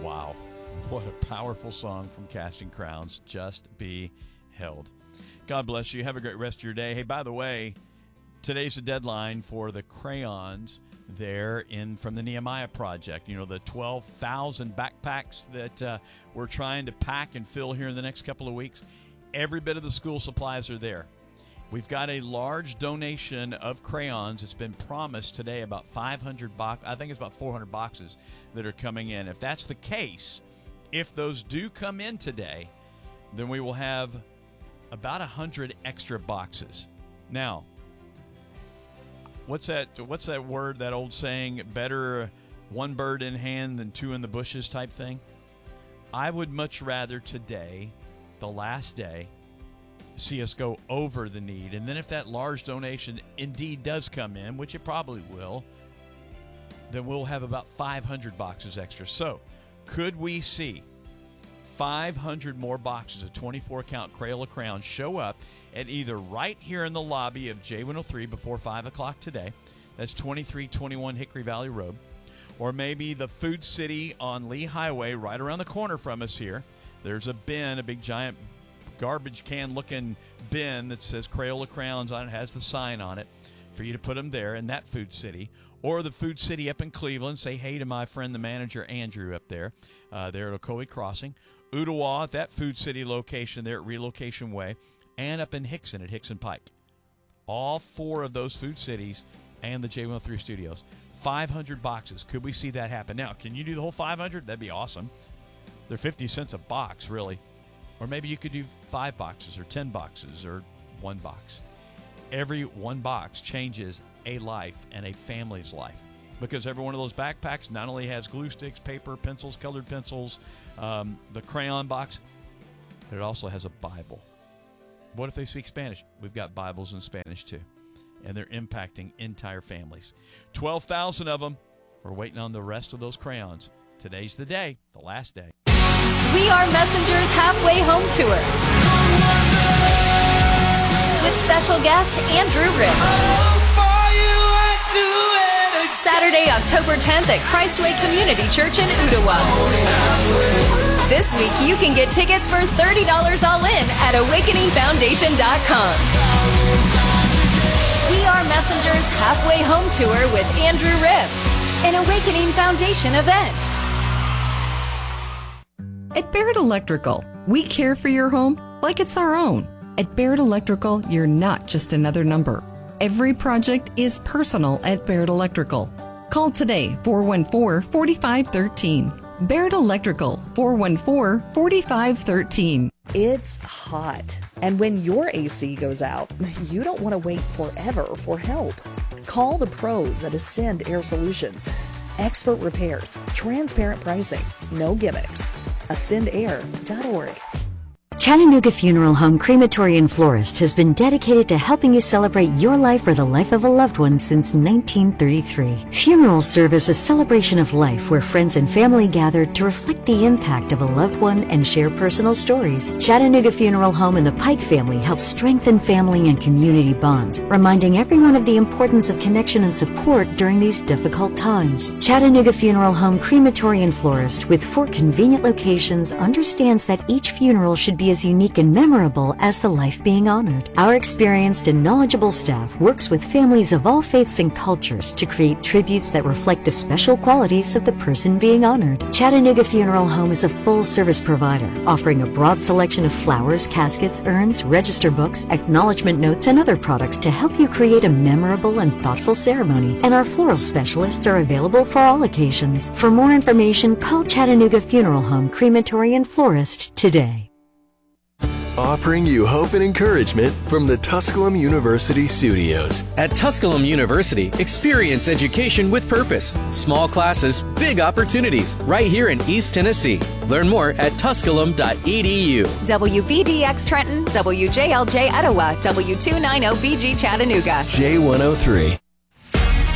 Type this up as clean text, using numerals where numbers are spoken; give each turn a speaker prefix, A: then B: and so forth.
A: Wow. What a powerful song from Casting Crowns. Just Be Held. God bless you. Have a great rest of your day. Hey, by the way, today's the deadline for the crayons there from the Nehemiah Project. You know, the 12,000 backpacks that we're trying to pack and fill here in the next couple of weeks. Every bit of the school supplies are there. We've got a large donation of crayons. It's been promised today, about 500 boxes. I think it's about 400 boxes that are coming in. If that's the case, if those do come in today, then we will have about 100 extra boxes. Now, what's that word, that old saying, better one bird in hand than two in the bushes type thing? I would much rather today, the last day, see us go over the need. And then if that large donation indeed does come in, which it probably will, then we'll have about 500 boxes extra. So could we see 500 more boxes of 24-count Crayola crayons show up at either right here in the lobby of J103 before 5 o'clock today? That's 2321 Hickory Valley Road. Or maybe the Food City on Lee Highway right around the corner from us here. There's a bin, a big giant garbage can looking bin that says Crayola crayons on it, has the sign on it for you to put them there in that Food City. Or the Food City up in Cleveland. Say hey to my friend, the manager, Andrew, up there. There at Ocoee Crossing. Ottawa at that Food City location there at Relocation Way. And up in Hickson at Hickson Pike. All four of those Food Cities and the J103 studios. 500 boxes. Could we see that happen? Now, can you do the whole 500? That'd be awesome. They're 50 cents a box, really. Or maybe you could do 5 boxes or 10 boxes or 1 box. Every 1 box changes a life and a family's life. Because every one of those backpacks not only has glue sticks, paper, pencils, colored pencils, the crayon box, but it also has a Bible. What if they speak Spanish? We've got Bibles in Spanish too. And they're impacting entire families. 12,000 of them. We're waiting on the rest of those crayons. Today's the day, the last day.
B: We Are Messengers Halfway Home Tour with special guest Andrew Ripp. Saturday, October 10th at Christway Community Church in Ottawa. This week, you can get tickets for $30 all in at awakeningfoundation.com. We Are Messengers Halfway Home Tour with Andrew Ripp, an Awakening Foundation event.
C: At Barrett Electrical, we care for your home like it's our own. At Barrett Electrical, you're not just another number. Every project is personal at Barrett Electrical. Call today, 414-4513. Barrett Electrical, 414-4513.
D: It's hot, and when your AC goes out, you don't want to wait forever for help. Call the pros at Ascend Air Solutions. Expert repairs, transparent pricing, no gimmicks. AscendAir.org.
E: Chattanooga Funeral Home Crematory and Florist has been dedicated to helping you celebrate your life or the life of a loved one since 1933. Funerals serve as a celebration of life where friends and family gather to reflect the impact of a loved one and share personal stories. Chattanooga Funeral Home and the Pike family help strengthen family and community bonds, reminding everyone of the importance of connection and support during these difficult times. Chattanooga Funeral Home Crematory and Florist, with 4 convenient locations, understands that each funeral should be as unique and memorable as the life being honored. Our experienced and knowledgeable staff works with families of all faiths and cultures to create tributes that reflect the special qualities of the person being honored. Chattanooga Funeral Home is a full-service provider, offering a broad selection of flowers, caskets, urns, register books, acknowledgement notes, and other products to help you create a memorable and thoughtful ceremony. And our floral specialists are available for all occasions. For more information, call Chattanooga Funeral Home Crematory and Florist today.
F: Offering you hope and encouragement from the Tusculum University studios.
G: At Tusculum University, experience education with purpose. Small classes, big opportunities, right here in East Tennessee. Learn more at tusculum.edu.
B: WVDX Trenton, WJLJ Etowah, W290BG Chattanooga.
F: J103.